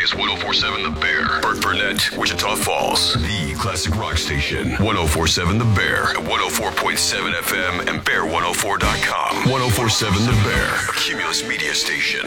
is 1047 The Bear. Burt Burnett, Wichita Falls. The classic rock station. 1047 The Bear. At 104.7 FM and Bear104.com. 1047 The Bear. A Cumulus media station.